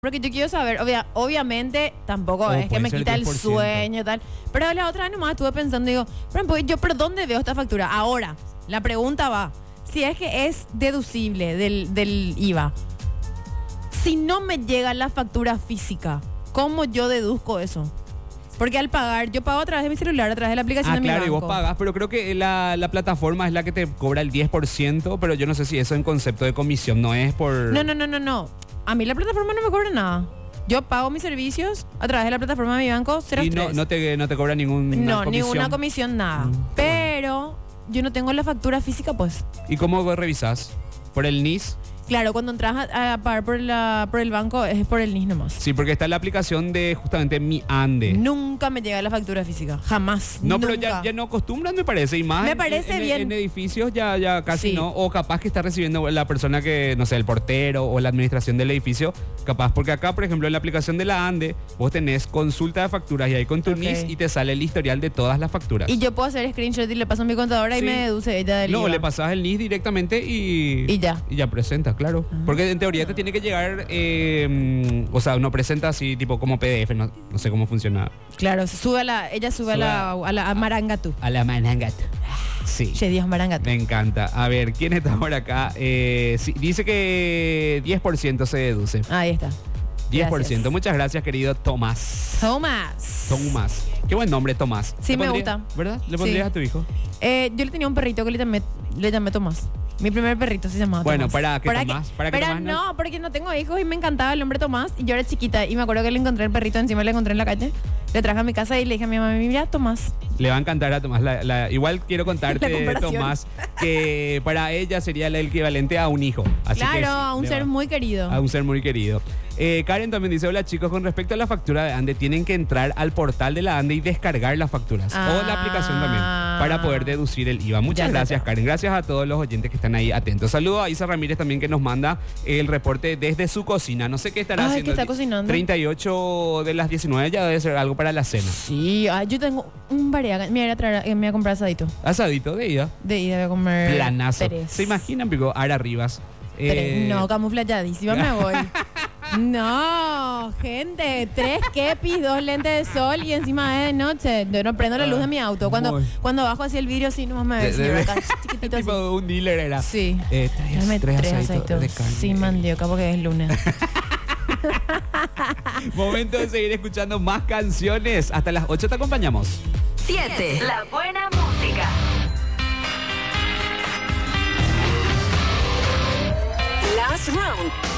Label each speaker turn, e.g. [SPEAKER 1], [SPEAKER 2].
[SPEAKER 1] Porque yo quiero saber, obviamente tampoco es que
[SPEAKER 2] puede
[SPEAKER 1] me
[SPEAKER 2] ser
[SPEAKER 1] quita el
[SPEAKER 2] 10%.
[SPEAKER 1] sueño y tal. Pero la otra vez nomás estuve pensando, digo, ¿por dónde veo esta factura? Ahora, la pregunta va, si es que es deducible del IVA, si no me llega la factura física, ¿cómo yo deduzco eso? Porque al pagar, yo pago a través de mi celular, a través de la aplicación de mi
[SPEAKER 2] Claro, y
[SPEAKER 1] banco.
[SPEAKER 2] vos pagás, pero creo que la plataforma es la que te cobra el 10%, pero yo no sé si eso en concepto de comisión no es por...
[SPEAKER 1] No. A mí la plataforma no me cobra nada. Yo pago mis servicios a través de la plataforma de mi banco, 0
[SPEAKER 2] Y no te cobra ninguna comisión.
[SPEAKER 1] ninguna comisión, nada. Pero yo no tengo la factura física, pues.
[SPEAKER 2] ¿Y cómo revisás? ¿Por el NIS?
[SPEAKER 1] Claro, cuando entras a pagar por el banco es por el NIS nomás.
[SPEAKER 2] Sí, porque está la aplicación de justamente Mi Ande.
[SPEAKER 1] Nunca me llega la factura física, jamás.
[SPEAKER 2] No, pero
[SPEAKER 1] nunca.
[SPEAKER 2] ya no acostumbran, me parece, y más
[SPEAKER 1] Me parece bien.
[SPEAKER 2] en edificios ya casi
[SPEAKER 1] Sí.
[SPEAKER 2] no, o capaz que está recibiendo la persona que, no sé, el portero o la administración del edificio, capaz, porque acá, por ejemplo, en la aplicación de la ANDE, vos tenés consulta de facturas y ahí con tu
[SPEAKER 1] Ok.
[SPEAKER 2] NIS y te sale el historial de todas las facturas.
[SPEAKER 1] Y yo puedo hacer screenshot y le paso a mi contadora
[SPEAKER 2] Sí.
[SPEAKER 1] y me deduce ella del
[SPEAKER 2] No,
[SPEAKER 1] IVA.
[SPEAKER 2] le pasás el NIS directamente
[SPEAKER 1] Y ya.
[SPEAKER 2] Y ya presenta, claro. Porque en teoría te tiene que llegar, o sea, uno presenta así, tipo como PDF, no sé cómo funciona.
[SPEAKER 1] Claro, ella sube a Marangatu.
[SPEAKER 2] A la Manangat. Sí.
[SPEAKER 1] Che, Dios, Marangatu.
[SPEAKER 2] Me encanta. A ver, ¿quién está por acá? Sí, dice que 10% se deduce.
[SPEAKER 1] Ahí está.
[SPEAKER 2] 10%.
[SPEAKER 1] Gracias.
[SPEAKER 2] Muchas gracias, querido Tomás.
[SPEAKER 1] Tomás.
[SPEAKER 2] Qué buen nombre, Tomás.
[SPEAKER 1] Sí,
[SPEAKER 2] ¿Le
[SPEAKER 1] me
[SPEAKER 2] pondrías-
[SPEAKER 1] gusta.
[SPEAKER 2] ¿Verdad? ¿Le
[SPEAKER 1] Sí.
[SPEAKER 2] pondrías a tu hijo?
[SPEAKER 1] Yo le tenía un perrito que le llamé Tomás. Mi primer perrito se llamaba
[SPEAKER 2] Bueno,
[SPEAKER 1] Tomás.
[SPEAKER 2] ¿para qué Tomás? ¿Para qué
[SPEAKER 1] pero
[SPEAKER 2] Tomás no?
[SPEAKER 1] no, porque no tengo hijos y me encantaba el nombre Tomás. Y yo era chiquita y me acuerdo que le encontré el perrito, encima le encontré en la calle. Le traje a mi casa y le dije a mi mamá, mira, Tomás.
[SPEAKER 2] Le va a encantar a Tomás. Igual quiero
[SPEAKER 1] La
[SPEAKER 2] contarte,
[SPEAKER 1] comparación.
[SPEAKER 2] Tomás, que para ella sería el equivalente a un hijo. Así que
[SPEAKER 1] Claro,
[SPEAKER 2] sí,
[SPEAKER 1] a un
[SPEAKER 2] le
[SPEAKER 1] ser
[SPEAKER 2] va-
[SPEAKER 1] muy querido.
[SPEAKER 2] A un ser muy querido. Karen también dice, hola chicos, con respecto a la factura de ANDE, tienen que entrar al portal de la ANDE y descargar las facturas. O la aplicación también, para poder deducir el IVA. Muchas
[SPEAKER 1] Ya.
[SPEAKER 2] gracias, Karen. Gracias a todos los oyentes que están ahí atentos. Saludos a Isa Ramírez también, que nos manda el reporte desde su cocina. No sé qué estará
[SPEAKER 1] Ay,
[SPEAKER 2] haciendo.
[SPEAKER 1] ¿qué está cocinando?
[SPEAKER 2] 38 de las 19 ya debe ser algo para la cena.
[SPEAKER 1] Sí, yo tengo un variaga. Me voy a traer, me voy a comprar asadito.
[SPEAKER 2] Asadito de ida.
[SPEAKER 1] De ida voy a comer.
[SPEAKER 2] Planazo.
[SPEAKER 1] 3.
[SPEAKER 2] ¿Se imaginan, Pico? Ara Rivas.
[SPEAKER 1] No, camufladísima me voy. No, gente, 3 kepis, 2 lentes de sol y encima es de noche. Yo no prendo la luz de mi auto. Cuando bajo así el vidrio, así nomás me ve, señor, acá, chiquitito así.
[SPEAKER 2] Tipo un dealer era.
[SPEAKER 1] Sí.
[SPEAKER 2] Dame
[SPEAKER 1] Dame 3
[SPEAKER 2] asaditos
[SPEAKER 1] asaditos.
[SPEAKER 2] de carne.
[SPEAKER 1] Sí, mandioca, porque es lunes.
[SPEAKER 2] Momento de seguir escuchando más canciones. Hasta las 8 te acompañamos.
[SPEAKER 3] 7. La buena música. Last Round